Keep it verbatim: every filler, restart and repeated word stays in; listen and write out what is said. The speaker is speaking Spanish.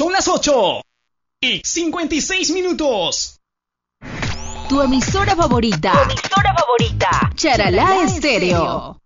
Son las ocho y cincuenta y seis minutos. Tu emisora favorita. Tu emisora favorita. Charalá Estéreo.